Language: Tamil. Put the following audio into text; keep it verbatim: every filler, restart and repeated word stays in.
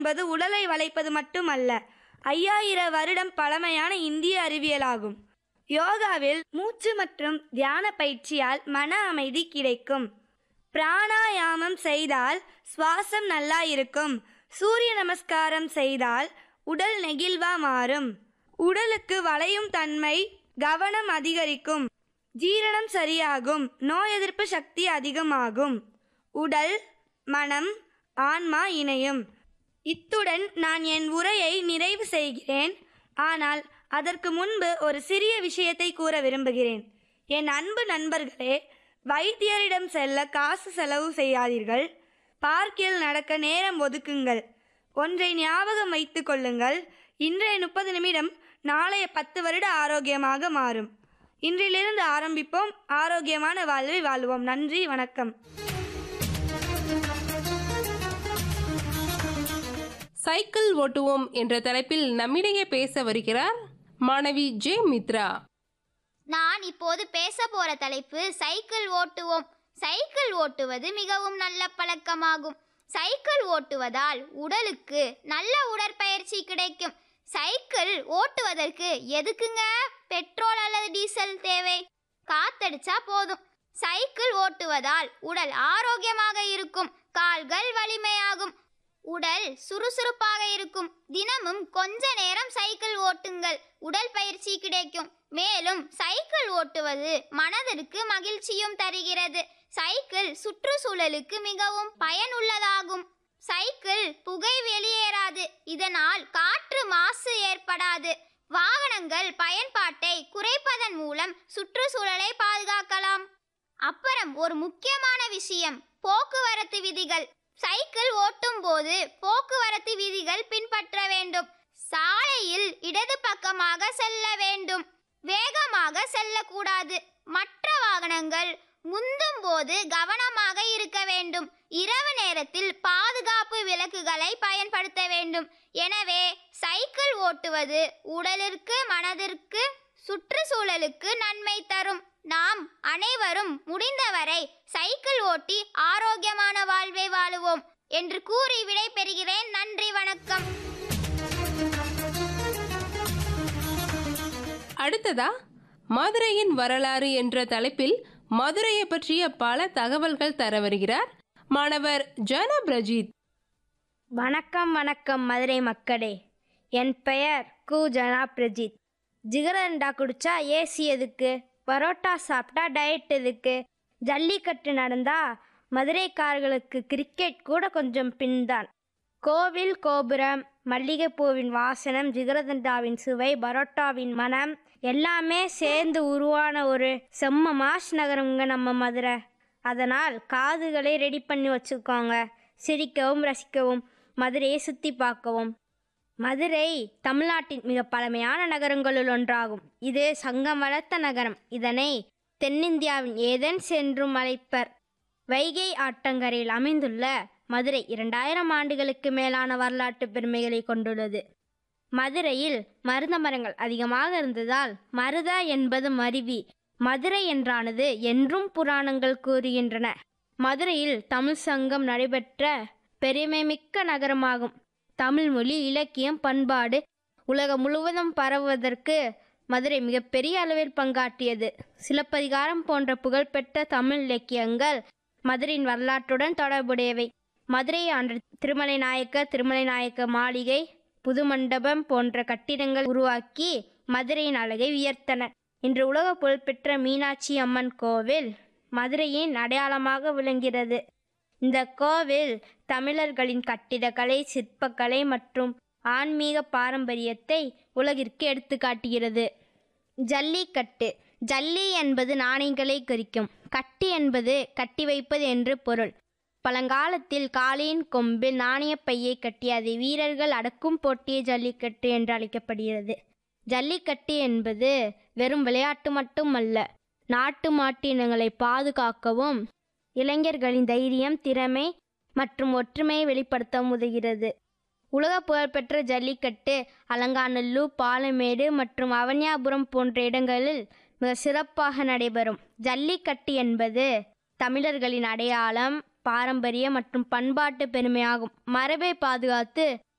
என்பது உடலை வளைப்பது மட்டுமல்ல, ஐயாயிரம் வருடம் பழமையான இந்திய அறிவியலாகும். யோகாவில் மூச்சு மற்றும் தியான பயிற்சியால் மன அமைதி கிடைக்கும். பிராணாயாமம் செய்தால் சுவாசம் நல்லா இருக்கும். சூரிய நமஸ்காரம் செய்தால் உடல் நெகிழ்வா மாறும். உடலுக்கு வளையும் தன்மை, கவனம் அதிகரிக்கும். ஜீரணம் சரியாகும். நோய் எதிர்ப்பு சக்தி அதிகமாகும். உடல், மனம், ஆன்மா இணையும். இத்துடன் நான் என் உரையை நிறைவு செய்கிறேன். ஆனால் அதற்கு முன்பு ஒரு சிறிய விஷயத்தை கூற விரும்புகிறேன். என் அன்பு நண்பர்களே, வைத்தியரிடம் செல்ல காசு செலவு செய்யாதீர்கள். பார்க்கில் நடக்க நேரம் ஒதுக்குங்கள். ஒன்றை ஞாபகம் வைத்து கொள்ளுங்கள். இன்றைய முப்பது நிமிடம் நாளைய பத்து வருட ஆரோக்கியமாக மாறும். இன்றிலிருந்து ஆரம்பிப்போம். ஆரோக்கியமான வாழ்வை வாழ்வோம். நன்றி, வணக்கம். சைக்கிள் ஓட்டுவோம் என்ற தலைப்பில் நம்மிடையே பேச வருகிறார் மாணவி ஜே மித்ரா. நான் இப்போது பேச போற தலைப்பு சைக்கிள் ஓட்டுவோம். சைக்கிள் ஓட்டுவது மிகவும் நல்ல பழக்கமாகும். சைக்கிள் ஓட்டுவதால் உடலுக்கு நல்ல உடற்பயிற்சி கிடைக்கும். சைக்கிள் ஓட்டுவதற்கு எதுக்குங்க பெட்ரோல் அல்லது டீசல் தேவை? காத்தடிச்சா போதும். சைக்கிள் ஓட்டுவதால் உடல் ஆரோக்கியமாக இருக்கும். கால்கள் வலிமையாகும். உடல் சுறுசுறுப்பாக இருக்கும். தினமும் கொஞ்ச நேரம் சைக்கிள் ஓட்டுங்கள். உடல் பயிற்சி கிடைக்கும். மேலும் சைக்கிள் ஓட்டுவது மனதிற்கு மகிழ்ச்சியும் தருகிறது. சைக்கிள் சுற்றுச்சூழலுக்கு மிகவும் பயனுள்ளதாகும். சைக்கிள் புகை வெளியேறாது. இதனால் காற்று மாசு ஏற்படாது. வாகனங்கள் பயன்பாட்டை குறைப்பதன் மூலம் சுற்றுச்சூழலை பாதுகாக்கலாம். அப்புறம் ஒரு முக்கியமான விஷயம், போக்குவரத்து விதிகள். சைக்கிள் ஓட்டும் போது போக்குவரத்து விதிகள் பின்பற்ற வேண்டும். சாலையில் இடது பக்கமாக செல்ல வேண்டும். வேகமாக செல்லக்கூடாது. மற்ற வாகனங்கள் முந்தும் போது கவனமாக இருக்க வேண்டும். இரவு நேரத்தில் பாதுகாப்பு விளக்குகளை பயன்படுத்த வேண்டும். எனவே சைக்கிள் ஓட்டுவது உடலிற்கு, மனதிற்கு, சுற்றுச்சூழலுக்கு நன்மை தரும். நாம் அனைவரும் முடிந்தவரை சைக்கிள் ஓட்டி ஆரோக்கியமான வாழ்வை வாழுவோம் என்று கூறி விடை பெறுகிறேன். நன்றி, வணக்கம். அடுத்ததா மதுரையின் வரலாறு என்ற தலைப்பில் மதுரையை பற்றிய பல தகவல்கள் தர வருகிறார் மாணவர் ஜனப் ரஜித். வணக்கம் வணக்கம் மதுரை மக்களே. என் பெயர் கு ஜனாப் ரஜித். ஜிகரண்டா குடிச்சா ஏசி எதுக்கு? பரோட்டா சாப்பிட்டா டயட் எதுக்கு? ஜல்லிக்கட்டு நடந்தா மதுரைக்காரர்களுக்கு கிரிக்கெட் கூட கொஞ்சம் பின்தான். கோவில் கோபுரம், மல்லிகைப்பூவின் வாசனம், ஜிகரதண்டாவின் சுவை, பரோட்டாவின் மனம் எல்லாமே சேர்ந்து உருவான ஒரு செம்ம மாஸ் நகரம்ங்க நம்ம மதுரை. அதனால் காதுகளை ரெடி பண்ணி வச்சுக்கோங்க. சிரிக்கவும் ரசிக்கவும், மதுரையை சுற்றி பார்க்கவும். மதுரை தமிழ்நாட்டின் மிக பழமையான நகரங்களுள் ஒன்றாகும். இது சங்கம் வளர்த்த நகரம். இதனை தென்னிந்தியாவின் ஏதென்ஸ் என்றும் அழைப்பர். வைகை ஆற்றங்கரையில் அமைந்துள்ள மதுரை இரண்டாயிரம் ஆண்டுகளுக்கு மேலான வரலாற்று பெருமைகளை கொண்டுள்ளது. மதுரையில் மருத மரங்கள் அதிகமாக இருந்ததால் மருத என்பது மருவி மதுரை என்றானது என்றும் புராணங்கள் கூறுகின்றன. மதுரையில் தமிழ் சங்கம் நடைபெற்ற பெருமைமிக்க நகரமாகும். தமிழ் மொழி, இலக்கியம், பண்பாடு உலகம் முழுவதும் பரவுவதற்கு மதுரை மிகப்பெரிய அளவில் பங்காற்றியது. சிலப்பதிகாரம் போன்ற புகழ்பெற்ற தமிழ் இலக்கியங்கள் மதுரையின் வரலாற்றுடன் தொடர்புடையவை. மதுரை ஆண்ட திருமலை நாயக்கர், திருமலை நாயக்க மாளிகை, புது மண்டபம் போன்ற கட்டிடங்கள் உருவாக்கி மதுரையின் அழகை உயர்த்தனர். இன்று உலக புகழ்பெற்ற மீனாட்சி அம்மன் கோவில் மதுரையின் அடையாளமாக விளங்குகிறது. இந்த கோவில் தமிழர்களின் கட்டிடக்கலை, சிற்பக்கலை மற்றும் ஆன்மீக பாரம்பரியத்தை உலகிற்கு எடுத்து காட்டுகிறது. ஜல்லிக்கட்டு. ஜல்லி என்பது நாணயங்களை குறிக்கும். கட்டி என்பது கட்டி வைப்பது என்று பொருள். பழங்காலத்தில் காளையின் கொம்பில் நாணய பையை கட்டி அதை வீரர்கள் அடக்கும் போட்டியே ஜல்லிக்கட்டு என்று அழைக்கப்படுகிறது. ஜல்லிக்கட்டு என்பது வெறும் விளையாட்டு மட்டுமல்ல, நாட்டு மாட்டு இனங்களை பாதுகாக்கவும் இளைஞர்களின் தைரியம், திறமை மற்றும் ஒற்றுமையை வெளிப்படுத்த உதவுகிறது. உலக புகழ்பெற்ற ஜல்லிக்கட்டு அலங்காநல்லூர், பாலமேடு மற்றும் அவனியாபுரம் போன்ற இடங்களில் மிக சிறப்பாக நடைபெறும். ஜல்லிக்கட்டு என்பது தமிழர்களின் அடையாளம், பாரம்பரிய மற்றும் பண்பாட்டு பெருமையாகும். மரபை பாதுகாத்து